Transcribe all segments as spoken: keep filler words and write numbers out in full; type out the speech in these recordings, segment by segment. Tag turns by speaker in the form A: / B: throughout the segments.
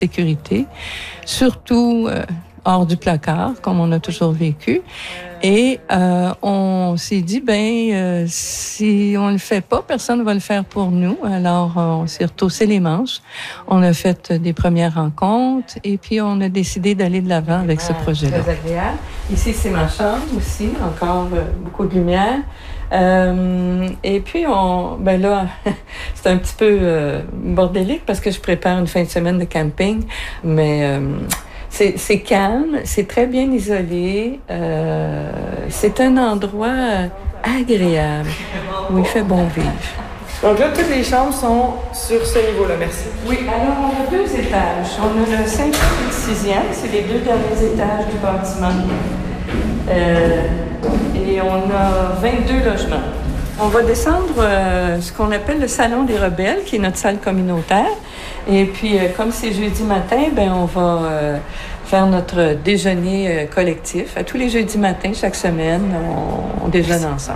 A: sécurité, surtout euh, hors du placard, comme on a toujours vécu. Et euh, on s'est dit, ben euh, si on le fait pas, personne ne va le faire pour nous. Alors, on s'est retroussé les manches. On a fait des premières rencontres et puis on a décidé d'aller de l'avant avec ce projet-là. Très agréable. Ici, c'est ma chambre aussi, encore euh, beaucoup de lumière. Euh, et puis, on, ben là, c'est un petit peu euh, bordélique parce que je prépare une fin de semaine de camping, mais euh, c'est, c'est calme, c'est très bien isolé. Euh, c'est un endroit agréable où il fait bon vivre.
B: Donc là, toutes les chambres sont sur ce niveau-là, merci.
A: Oui, alors on a deux étages. On a le cinquième et le sixième, c'est les deux derniers étages du bâtiment. Euh, et on a vingt-deux logements. On va descendre euh, ce qu'on appelle le Salon des Rebelles, qui est notre salle communautaire. Et puis, euh, comme c'est jeudi matin, ben on va euh, faire notre déjeuner euh, collectif. À tous les jeudis matins, chaque semaine, on, on déjeune ensemble.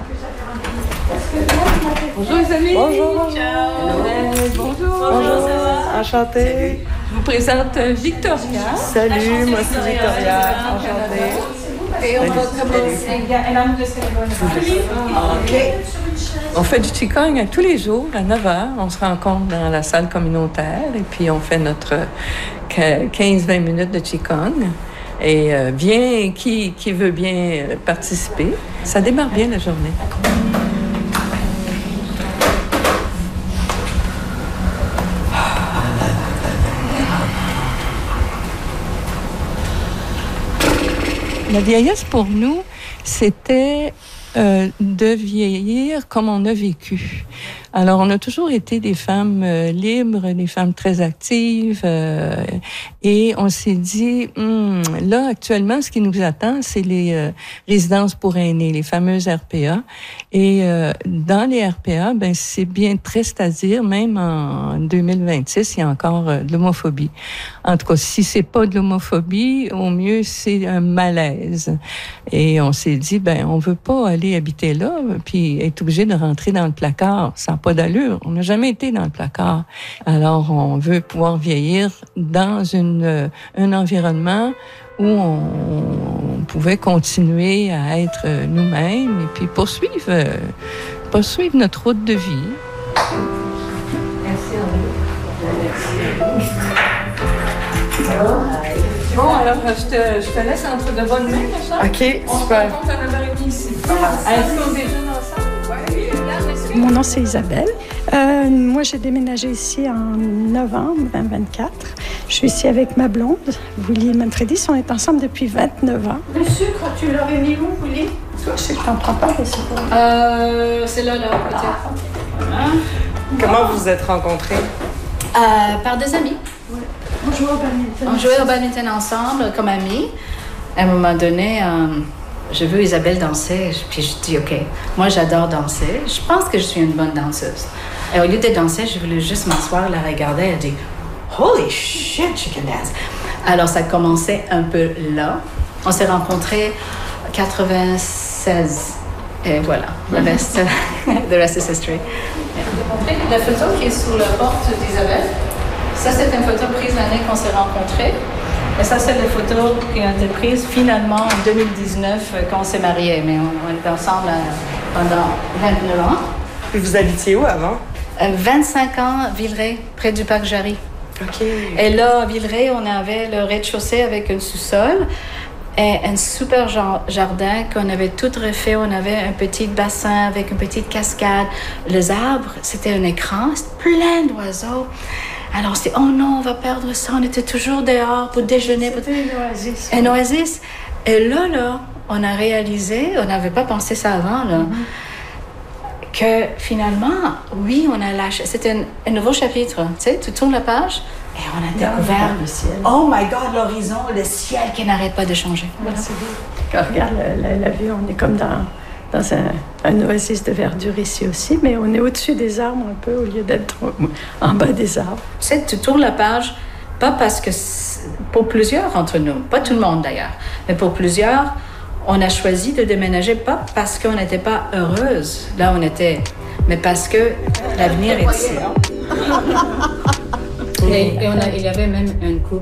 A: Bonjour les amis.
B: Bonjour. Bonjour.
A: Euh, bonjour.
B: Bonjour. Enchantée.
A: Je vous présente Victoria.
B: Salut, moi c'est Victoria. Enchantée.
A: Et on va commencer. OK. On fait du qigong tous les jours à neuf heures. On se rencontre dans la salle communautaire et puis on fait notre quinze à vingt minutes de qigong. Et euh, bien, qui, qui veut bien participer, ça démarre bien la journée. La vieillesse, pour nous, c'était euh, de vieillir comme on a vécu. Alors, on a toujours été des femmes euh, libres, des femmes très actives, euh, et on s'est dit, hum, là, actuellement, ce qui nous attend, c'est les euh, résidences pour aînés, les fameuses R P A. Et euh, dans les R P A, ben c'est bien triste à dire, même en deux mille vingt-six, il y a encore euh, de l'homophobie. En tout cas, si c'est pas de l'homophobie, au mieux, c'est un malaise. Et on s'est dit, ben on veut pas aller habiter là, puis être obligé de rentrer dans le placard. Ça n'a pas d'allure. On n'a jamais été dans le placard. Alors, on veut pouvoir vieillir dans une, un environnement où on, on pouvait continuer à être nous-mêmes et puis poursuivre, poursuivre notre route de vie. Merci à vous. Bon, alors, je te, je te laisse entre de bonnes mains, ça?
B: OK, super.
A: On se rencontre à neuf heures trente ici. Est-ce qu'on déjeune ensemble?
C: Mon nom, c'est Isabelle. Euh, moi, j'ai déménagé ici en novembre deux mille vingt-quatre. Je suis ici avec ma blonde, Willy Manfredis. On est ensemble depuis vingt-neuf ans.
D: Le sucre, tu l'aurais mis où, Willy?
C: Toi, je sais que t'en prends pas, mais c'est pas...
D: Euh, c'est là, là, peut-être.
B: Ah. Comment vous vous êtes rencontrés?
D: Euh, par des amis.
C: Ouais. On jouait au badminton.
D: On jouait au badminton ensemble, comme amis. À un moment donné... Euh, j'ai vu Isabelle danser, puis je dis, OK, moi j'adore danser, je pense que je suis une bonne danseuse. Et au lieu de danser, je voulais juste m'asseoir, la regarder, elle dit, holy shit, she can dance. Alors ça a commencé un peu là. On s'est rencontrés en quatre-vingt-seize, et voilà, le reste, the rest is history. Yeah. La photo qui est sur la porte d'Isabelle, ça c'est une photo prise l'année qu'on s'est rencontrés. Et ça, c'est les photos qui ont été prises finalement en deux mille dix-neuf quand on s'est mariés. Mais on, on était ensemble pendant vingt-neuf ans.
B: Et vous habitiez où avant?
D: Euh, vingt-cinq ans, Villeray, près du parc Jarry.
B: OK.
D: Et là, à Villeray, on avait le rez-de-chaussée avec un sous-sol et un super jardin qu'on avait tout refait. On avait un petit bassin avec une petite cascade. Les arbres, c'était un écran, c'était plein d'oiseaux. Alors, on s'est dit, oh non, on va perdre ça. On était toujours dehors pour déjeuner.
C: C'était une oasis.
D: Une oasis. Et là, là, on a réalisé, on n'avait pas pensé ça avant, là, mm-hmm. que finalement, oui, on a lâché. C'était un, un nouveau chapitre. Tu sais, tu tournes la page et on a découvert
C: le ciel.
D: Oh my God, l'horizon, le ciel qui n'arrête pas de changer.
C: Merci. Quand on regarde la, la, la vue, on est comme dans... dans un, un oasis de verdure ici aussi, mais on est au-dessus des arbres un peu au lieu d'être en bas des arbres.
D: Tu sais, tu tournes la page, pas parce que, pour plusieurs d'entre nous, pas tout le monde d'ailleurs, mais pour plusieurs, on a choisi de déménager pas parce qu'on n'était pas heureuse, là on était, mais parce que l'avenir est ici. Et, et on a, il y avait même un couple